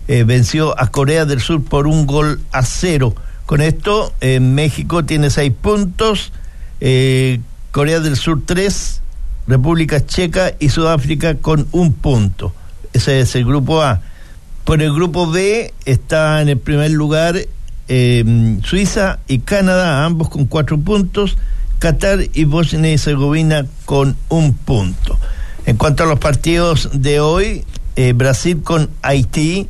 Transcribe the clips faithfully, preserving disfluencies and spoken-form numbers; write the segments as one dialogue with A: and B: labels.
A: eh, venció a Corea del Sur por un gol a cero. Con esto, eh, México tiene seis puntos, eh, Corea del Sur tres, República Checa y Sudáfrica con un punto. Ese es el grupo A. Por el grupo B está en el primer lugar eh, Suiza y Canadá, ambos con cuatro puntos, Qatar y Bosnia y Herzegovina con un punto. En cuanto a los partidos de hoy, eh, Brasil con Haití,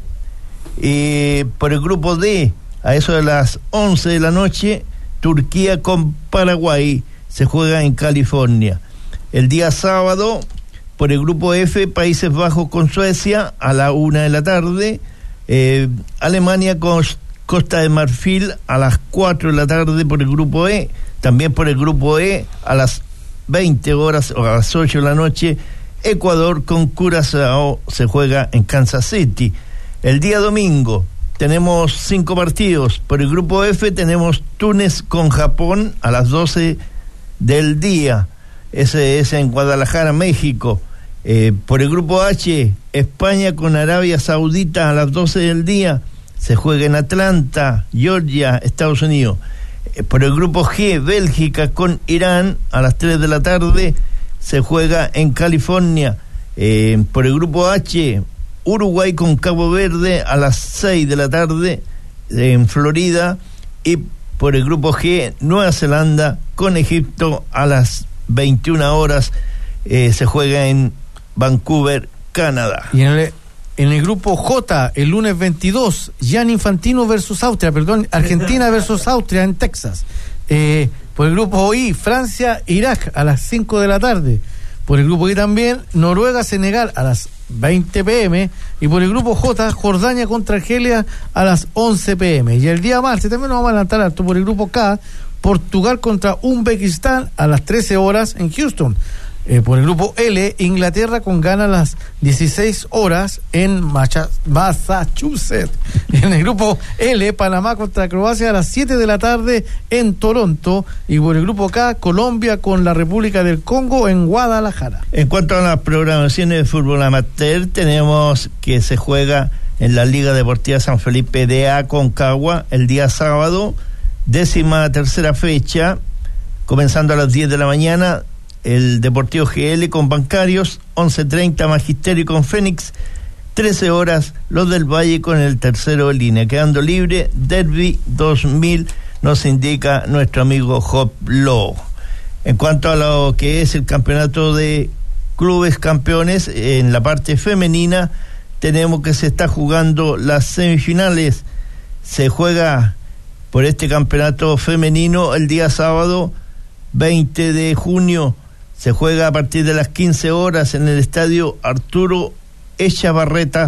A: eh, por el grupo D, a eso de las once de la noche, Turquía con Paraguay, se juega en California. El día sábado, por el grupo F, Países Bajos con Suecia a la una de la tarde, eh, Alemania con Costa de Marfil a las cuatro de la tarde por el grupo E. También por el grupo E, a las veinte horas o a las ocho de la noche, Ecuador con Curazao se juega en Kansas City. El día domingo tenemos cinco partidos. Por el grupo F tenemos Túnez con Japón a las doce del día. Ese es en Guadalajara, México. Eh, por el grupo H, España con Arabia Saudita a las doce del día. Se juega en Atlanta, Georgia, Estados Unidos. Por el grupo G, Bélgica con Irán a las tres de la tarde, se juega en California. Eh, por el grupo H, Uruguay con Cabo Verde a las seis de la tarde en Florida. Y por el grupo G, Nueva Zelanda con Egipto a las veintiuna horas, eh, se juega en Vancouver, Canadá.
B: Y en el, en el grupo J, el lunes veintidós, Gianni Infantino versus Austria, perdón, Argentina versus Austria en Texas. Eh, por el grupo I, Francia, Irak a las cinco de la tarde. Por el grupo I también, Noruega, Senegal a las veinte pm. Y por el grupo J, Jordania contra Argelia a las once pm. Y el día martes también nos vamos a adelantar alto por el grupo K, Portugal contra Uzbekistán a las trece horas en Houston. Eh, por el grupo L, Inglaterra con Ghana a las dieciséis horas en Macha- Massachusetts. En el grupo L, Panamá contra Croacia a las siete de la tarde en Toronto. Y por el grupo K, Colombia con la República del Congo en Guadalajara.
A: En cuanto a las programaciones de fútbol amateur, tenemos que se juega en la Liga Deportiva San Felipe de Aconcagua el día sábado, décima tercera fecha, comenzando a las diez de la mañana, el Deportivo G L con Bancarios, once treinta Magisterio con Fénix, trece horas Los del Valle con el tercero de línea, quedando libre Derby dos mil, nos indica nuestro amigo Job Lowe. En cuanto a lo que es el campeonato de clubes campeones, en la parte femenina tenemos que se está jugando las semifinales. Se juega por este campeonato femenino el día sábado veinte de junio, se juega a partir de las quince horas en el estadio Arturo Echavarreta,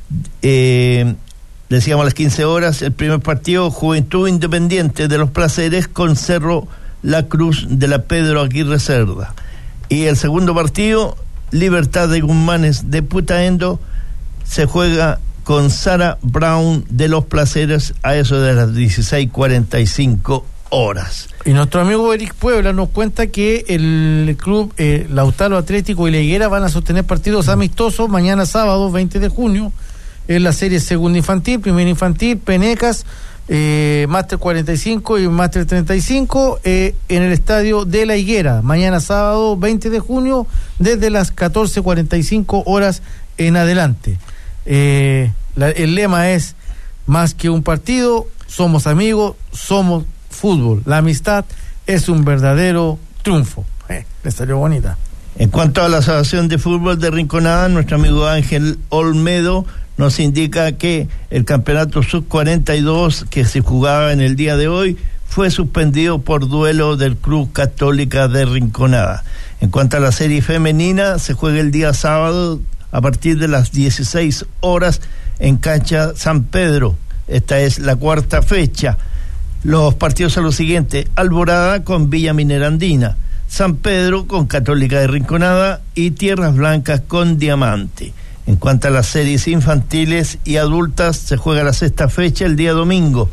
A: eh, decíamos a las quince horas, el primer partido, Juventud Independiente de los Placeres con Cerro La Cruz de la Pedro Aguirre Cerda. Y el segundo partido, Libertad de Guzmanes de Putaendo, se juega con Sara Brown de los Placeres a eso de las dieciséis cuarenta y cinco horas.
B: Y nuestro amigo Eric Puebla nos cuenta que el club eh, Lautaro Atlético y La Higuera van a sostener partidos amistosos mañana sábado veinte de junio en la serie segunda infantil, primera infantil, Penecas, eh, Máster cuarenta y cinco y Máster treinta y cinco eh, en el estadio de La Higuera, mañana sábado veinte de junio desde las catorce cuarenta y cinco horas en adelante. Eh, la, el lema es: más que un partido, somos amigos, somos fútbol. La amistad es un verdadero triunfo. Eh, le salió bonita.
A: En cuanto a la Asociación de Fútbol de Rinconada, nuestro amigo Ángel Olmedo nos indica que el campeonato sub cuarenta y dos que se jugaba en el día de hoy fue suspendido por duelo del Club Católica de Rinconada. En cuanto a la serie femenina, se juega el día sábado a partir de las dieciséis horas en cancha San Pedro. Esta es la cuarta fecha. Los partidos son los siguientes: Alborada con Villa Minerandina, San Pedro con Católica de Rinconada y Tierras Blancas con Diamante. En cuanto a las series infantiles y adultas, se juega la sexta fecha el día domingo.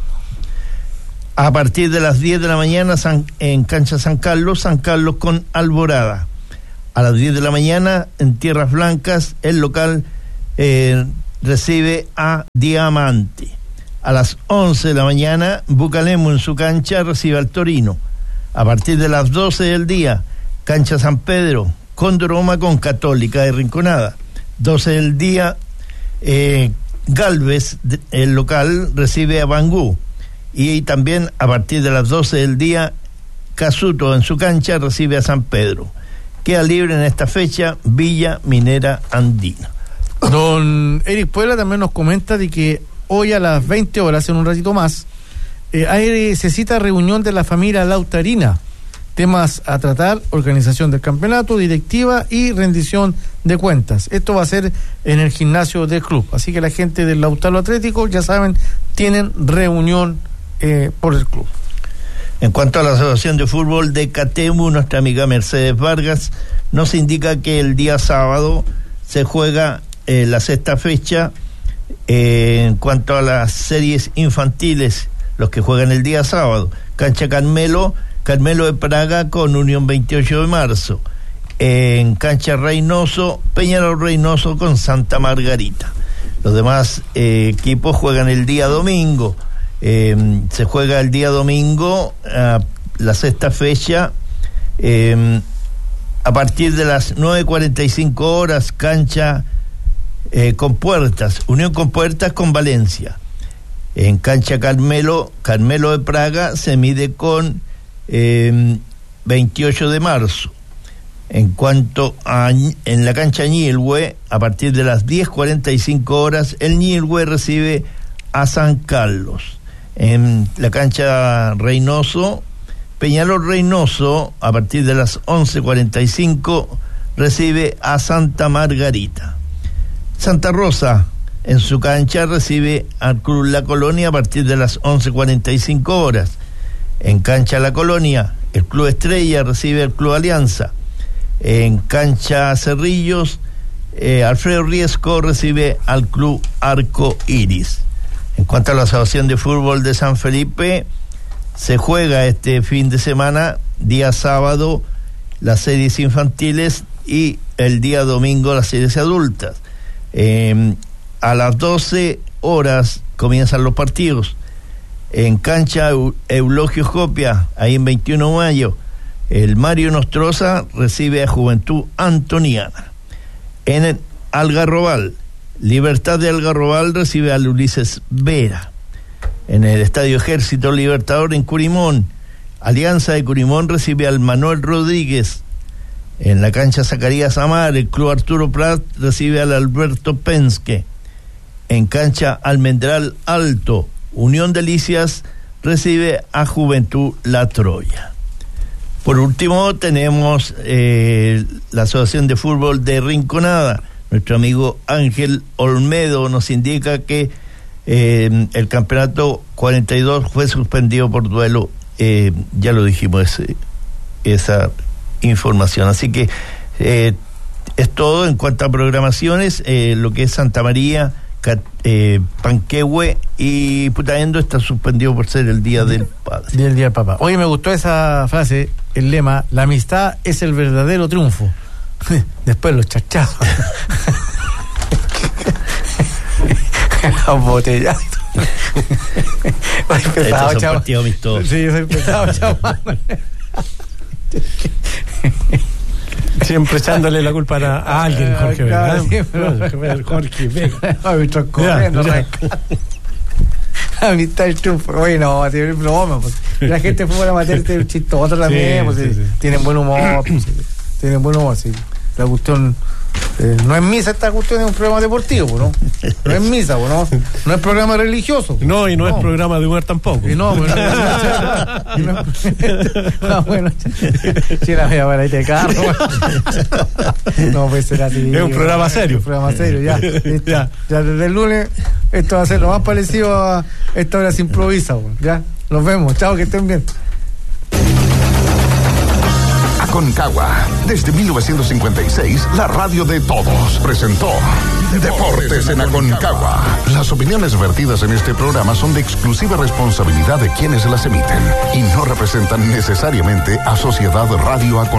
A: A partir de las diez de la mañana San, en cancha San Carlos, San Carlos con Alborada. A las diez de la mañana en Tierras Blancas, el local eh, recibe a Diamante. A las once de la mañana, Bucalemo en su cancha recibe al Torino. A partir de las doce del día, cancha San Pedro, Condoroma con Católica de Rinconada. doce del día, eh, Galvez, el local, recibe a Bangú. Y también a partir de las doce del día, Casuto en su cancha recibe a San Pedro. Queda libre en esta fecha Villa Minera Andina.
B: Don Eric Puebla también nos comenta de que hoy a las veinte horas, en un ratito más, eh, hay, se cita reunión de la familia Lautarina. Temas a tratar: organización del campeonato, directiva y rendición de cuentas. Esto va a ser en el gimnasio del club. Así que la gente del Lautaro Atlético, ya saben, tienen reunión eh, por el club.
A: En cuanto a la Asociación de Fútbol de Catemu, nuestra amiga Mercedes Vargas nos indica que el día sábado se juega eh, la sexta fecha. Eh, en cuanto a las series infantiles, los que juegan el día sábado: cancha Carmelo, Carmelo de Praga con Unión veintiocho de marzo. En cancha Reynoso, Peñarol Reynoso con Santa Margarita. Los demás eh, equipos juegan el día domingo. Eh, se juega el día domingo uh, la sexta fecha eh, a partir de las nueve cuarenta y cinco horas, cancha eh, con puertas, Unión con puertas con Valencia. En cancha Carmelo, Carmelo de Praga se mide con eh, veintiocho de marzo. En cuanto a en la cancha Ñilhue, a partir de las diez cuarenta y cinco horas, el Ñilhue recibe a San Carlos. En la cancha Reynoso, Peñarol Reynoso, a partir de las once cuarenta y cinco, recibe a Santa Margarita. Santa Rosa, en su cancha, recibe al Club La Colonia a partir de las once cuarenta y cinco horas. En cancha La Colonia, el Club Estrella recibe al Club Alianza. En cancha Cerrillos, eh, Alfredo Riesco recibe al Club Arco Iris. En cuanto a la Asociación de Fútbol de San Felipe, se juega este fin de semana, día sábado, las series infantiles y el día domingo las series adultas. Eh, a las doce horas comienzan los partidos. En cancha Eulogio Jopia, ahí en veintiuno de mayo, el Mario Nostroza recibe a Juventud Antoniana. En el Algarrobal, Libertad de Algarrobal recibe al Ulises Vera. En el Estadio Ejército Libertador en Curimón, Alianza de Curimón recibe al Manuel Rodríguez. En la cancha Zacarías Amar, el Club Arturo Prat recibe al Alberto Penske. En cancha Almendral Alto, Unión Delicias recibe a Juventud La Troya. Por último, tenemos eh, la Asociación de Fútbol de Rinconada. Nuestro amigo Ángel Olmedo nos indica que eh, el campeonato cuarenta y dos fue suspendido por duelo. Eh, ya lo dijimos, ese, esa información. Así que eh, es todo en cuanto a programaciones. Eh, lo que es Santa María, Cat, eh, Panquehue y Putaendo está suspendido por ser el Día del Padre.
B: El Día del Papá. Oye, me gustó esa frase, el lema: la amistad es el verdadero triunfo. Después los chachazos. Los botellazos.
A: Estos son partidos amistosos.
B: Sí, soy pesado, chaval.
C: Siempre echándole la culpa a, a alguien, Jorge Vega.
B: Claro, sí, pero...
C: Jorge Vega.
B: corriendo, amistad el triunfo. Oye, no, tiene broma, pues. La gente fue a meterse un chistoso también, sí, pues, sí, sí. Tienen buen humor, pues, sí. Tienen buen humor, sí. La cuestión eh, no es misa, esta cuestión es un programa deportivo, ¿no? No es misa, ¿no? No es programa religioso.
C: No, y no, no es programa de humor tampoco.
B: Y no, bueno, no, no, bueno, si la voy a ver ahí de carro. No puede ser así.
C: Es un programa serio.
B: Un programa serio, ya. Ya, ya desde el lunes esto va a ser lo más parecido a esta hora se improvisa, ya. Nos vemos, chao, que estén bien.
D: Aconcagua, desde mil novecientos cincuenta y seis, la radio de todos, presentó Deportes en Aconcagua. Las opiniones vertidas en este programa son de exclusiva responsabilidad de quienes las emiten y no representan necesariamente a Sociedad Radio Aconcagua.